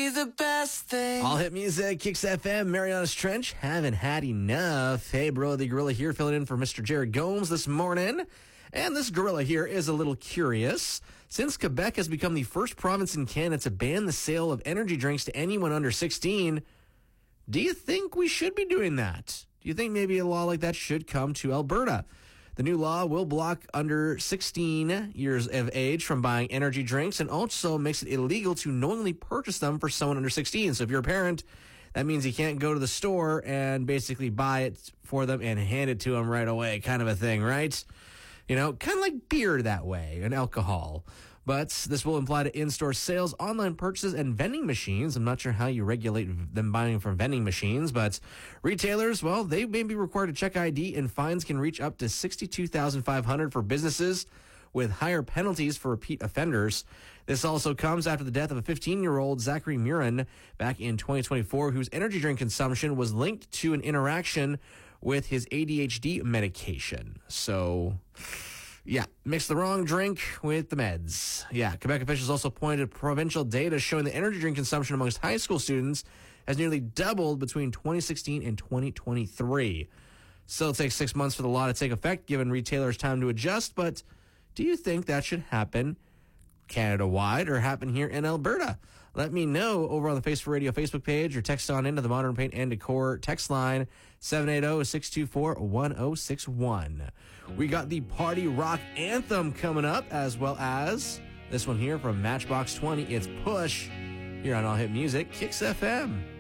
be the best thing. All hit music, Kicks FM, Mariana's Trench, haven't had enough. Hey, bro, the gorilla here, filling in for Mr. Jared Gomes this morning. And this gorilla here is a little curious. Since Quebec has become the first province in Canada to ban the sale of energy drinks to anyone under 16, do you think we should be doing that? Do you think maybe a law like that should come to Alberta? The new law will block under 16 years of age from buying energy drinks and also makes it illegal to knowingly purchase them for someone under 16. So if you're a parent, that means you can't go to the store and basically buy it for them and hand it to them right away, kind of a thing, right? You know, kind of like beer that way, and alcohol. But this will apply to in-store sales, online purchases, and vending machines. I'm not sure how you regulate them buying from vending machines, but retailers, well, they may be required to check ID, and fines can reach up to $62,500 for businesses, with higher penalties for repeat offenders. This also comes after the death of a 15-year-old, Zachary Murin, back in 2024, whose energy drink consumption was linked to an interaction with his ADHD medication. So, yeah, mix the wrong drink with the meds. Yeah, Quebec officials also pointed to provincial data showing the energy drink consumption amongst high school students has nearly doubled between 2016 and 2023. Still, it takes 6 months for the law to take effect, giving retailers time to adjust, but do you think that should happen Canada-wide or happen here in Alberta? Let me know over on the Face for Radio Facebook page or text on into the Modern Paint and Decor text line 780-624-1061. We got the party rock anthem coming up, as well as this one here from Matchbox 20. It's Push here on All Hit Music, Kicks FM.